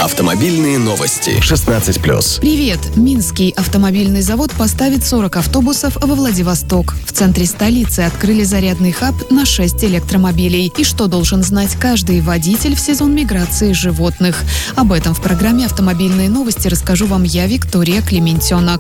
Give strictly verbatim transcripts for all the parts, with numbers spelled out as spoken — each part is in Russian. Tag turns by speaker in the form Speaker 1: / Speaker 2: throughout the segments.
Speaker 1: Автомобильные новости. шестнадцать плюс.
Speaker 2: Привет! Минский автомобильный завод поставит сорок автобусов во Владивосток. В центре столицы открыли зарядный хаб на шесть электромобилей. И что должен знать каждый водитель в сезон миграции животных? Об этом в программе «Автомобильные новости» расскажу вам я, Виктория Клементенок.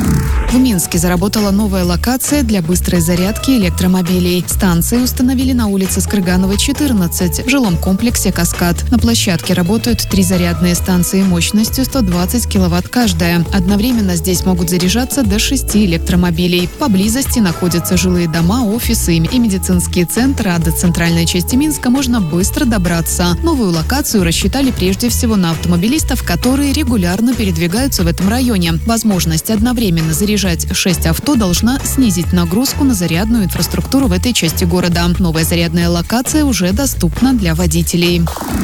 Speaker 2: В Минске заработала новая локация для быстрой зарядки электромобилей. Станции установили на улице Скрыганова, четырнадцать, в жилом комплексе «Каскад». На площадке работают три зарядные станции мощностью сто двадцать киловатт каждая. Одновременно здесь могут заряжаться до шести электромобилей. Поблизости находятся жилые дома, офисы и медицинские центры, а до центральной части Минска можно быстро добраться. Новую локацию рассчитали прежде всего на автомобилистов, которые регулярно передвигаются в этом районе. Возможность одновременно заряжать шесть авто должна снизить нагрузку на зарядную инфраструктуру в этой части города. Новая зарядная локация уже доступна для водителей.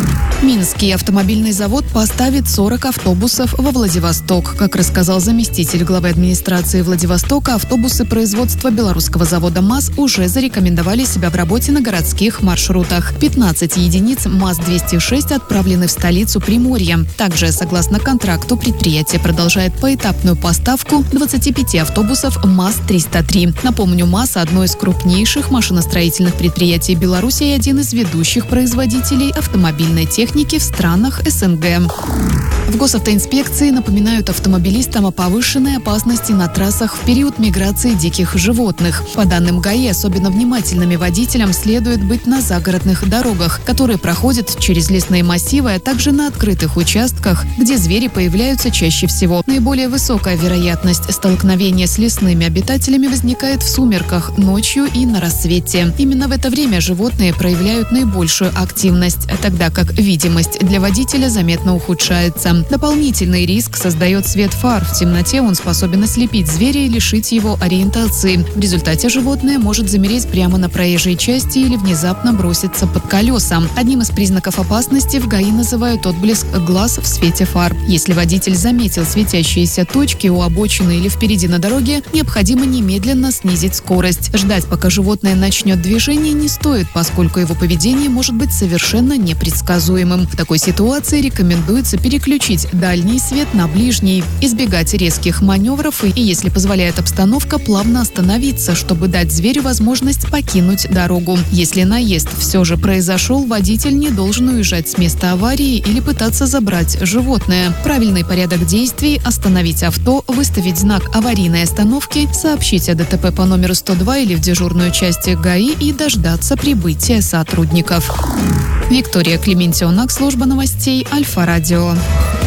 Speaker 2: Минский автомобильный завод поставит сорок автобусов во Владивосток. Как рассказал заместитель главы администрации Владивостока, автобусы производства белорусского завода МАЗ уже зарекомендовали себя в работе на городских маршрутах. пятнадцать единиц МАЗ двести шесть отправлены в столицу Приморья. Также, согласно контракту, предприятие продолжает поэтапную поставку двадцати пяти автобусов МАЗ триста три. Напомню, МАЗ – одно из крупнейших машиностроительных предприятий Беларуси и один из ведущих производителей автомобильной техники в странах СНГ. В госавтоинспекции напоминают автомобилистам о повышенной опасности на трассах в период миграции диких животных. По данным ГАИ, особенно внимательными водителям следует быть на загородных дорогах, которые проходят через лесные массивы, а также на открытых участках, где звери появляются чаще всего. Наиболее высокая вероятность столкновения с лесными обитателями возникает в сумерках, ночью и на рассвете. Именно в это время животные проявляют наибольшую активность, тогда как видимость для водителя заметно ухудшается. Дополнительный риск создает свет фар. В темноте он способен ослепить зверя и лишить его ориентации. В результате животное может замереть прямо на проезжей части или внезапно броситься под колеса. Одним из признаков опасности в ГАИ называют отблеск глаз в свете фар. Если водитель заметил светящиеся точки у обочины или впереди на дороге, необходимо немедленно снизить скорость. Ждать, пока животное начнет движение, не стоит, поскольку его поведение может быть совершенно непредсказуемым. В такой ситуации рекомендуется переключить дальний свет на ближний, избегать резких маневров и, если позволяет обстановка, плавно остановиться, чтобы дать зверю возможность покинуть дорогу. Если наезд все же произошел, водитель не должен уезжать с места аварии или пытаться забрать животное. Правильный порядок действий – остановить авто, выставить знак аварийной остановки, сообщить о ДТП по номеру сто два или в дежурную часть ГАИ и дождаться прибытия сотрудников. Виктория Клементенок, служба новостей Альфа-Радио.